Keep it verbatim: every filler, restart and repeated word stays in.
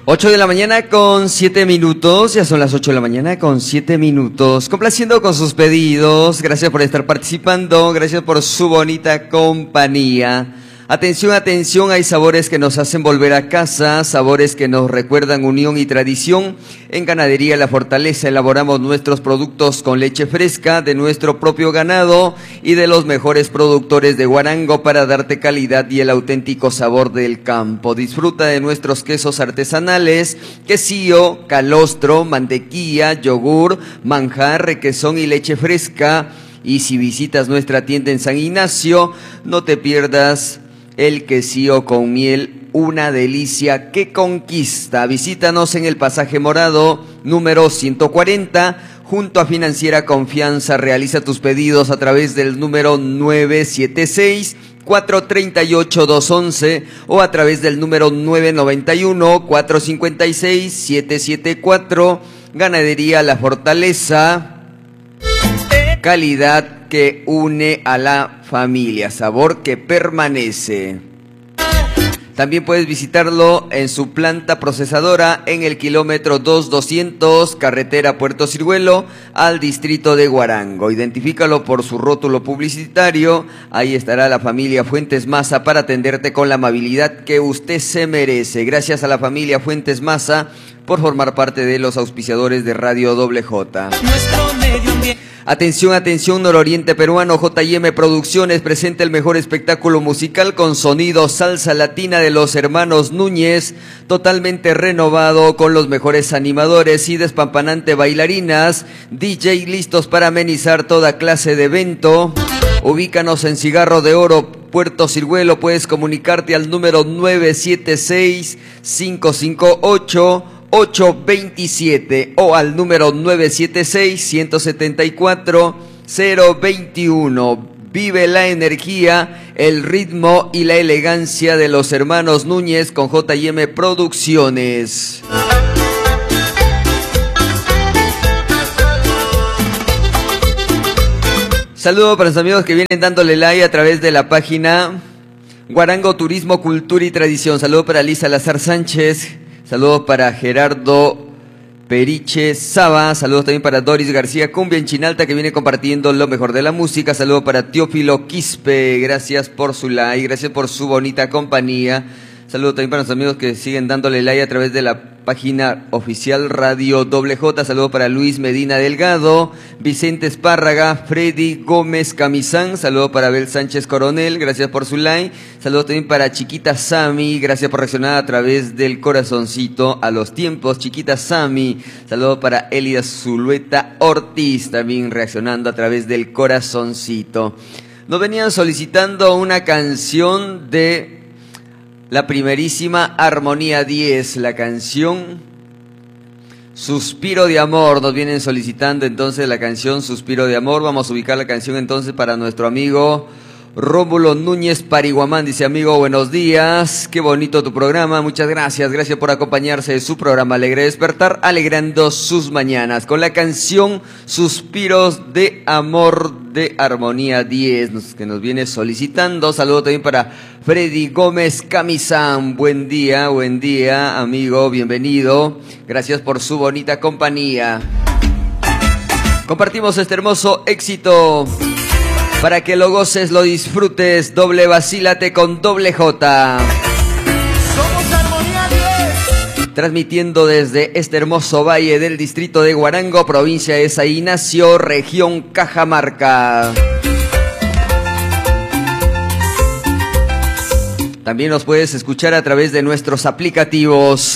ocho de la mañana con siete minutos, ya son las ocho de la mañana con siete minutos, complaciendo con sus pedidos, gracias por estar participando, gracias por su bonita compañía. Atención, atención, hay sabores que nos hacen volver a casa, sabores que nos recuerdan unión y tradición. En Ganadería La Fortaleza elaboramos nuestros productos con leche fresca de nuestro propio ganado y de los mejores productores de Huarango para darte calidad y el auténtico sabor del campo. Disfruta de nuestros quesos artesanales, quesillo, calostro, mantequilla, yogur, manjar, requesón y leche fresca. Y si visitas nuestra tienda en San Ignacio, no te pierdas el quesillo con miel, una delicia que conquista. Visítanos en el Pasaje Morado, número ciento cuarenta, junto a Financiera Confianza. Realiza tus pedidos a través del número nueve siete seis, cuatro tres ocho, dos uno uno o a través del número nueve nueve uno, cuatro cinco seis, siete siete cuatro. Ganadería La Fortaleza, calidad que une a la familia, sabor que permanece. También puedes visitarlo en su planta procesadora en el kilómetro dos doscientos, carretera Puerto Ciruelo, al distrito de Huarango. Identifícalo por su rótulo publicitario. Ahí estará la familia Fuentes Maza para atenderte con la amabilidad que usted se merece. Gracias a la familia Fuentes Maza por formar parte de los auspiciadores de Radio Doble J. Nuestro medio ambiente. Atención, atención, nororiente peruano, J y M Producciones presenta el mejor espectáculo musical con sonido salsa latina de los hermanos Núñez, totalmente renovado con los mejores animadores y despampanante bailarinas, D J listos para amenizar toda clase de evento. Ubícanos en Cigarro de Oro, Puerto Ciruelo. Puedes comunicarte al número nueve siete seis, cinco cinco ocho, ocho veintisiete o al número nueve siete seis, ciento setenta y cuatro, cero veintiuno. Vive la energía, el ritmo y la elegancia de los hermanos Núñez con J y M Producciones. Saludos para los amigos que vienen dándole like a través de la página Huarango Turismo, Cultura y Tradición. Saludos para Lisa Lazar Sánchez. Saludos para Gerardo Periche Saba. Saludos también para Doris García Cumbia en Chinalta, que viene compartiendo lo mejor de la música. Saludos para Teófilo Quispe. Gracias por su like, gracias por su bonita compañía. Saludos también para los amigos que siguen dándole like a través de la página oficial Radio Doble J. Saludos para Luis Medina Delgado, Vicente Espárraga, Freddy Gómez Camizán. Saludos para Abel Sánchez Coronel, gracias por su like. Saludos también para Chiquita Sami, gracias por reaccionar a través del corazoncito a los tiempos. Chiquita Sami. Saludos para Elias Zulueta Ortiz, también reaccionando a través del corazoncito. Nos venían solicitando una canción de la primerísima Armonía diez, la canción Suspiro de Amor. Nos vienen solicitando entonces la canción Suspiro de Amor. Vamos a ubicar la canción entonces para nuestro amigo Rómulo Núñez Pariguamán. Dice: amigo, buenos días, qué bonito tu programa, muchas gracias, gracias por acompañarse de su programa Alegre Despertar, alegrando sus mañanas, con la canción Suspiros de Amor de Armonía diez, que nos viene solicitando. Saludo también para Freddy Gómez Camizán. Buen día, buen día, amigo, bienvenido, gracias por su bonita compañía. Compartimos este hermoso éxito para que lo goces, lo disfrutes. Doble vacílate con Doble J. Somos Armonía diez. Transmitiendo desde este hermoso valle del distrito de Huarango, provincia de San Ignacio, región Cajamarca. También nos puedes escuchar a través de nuestros aplicativos.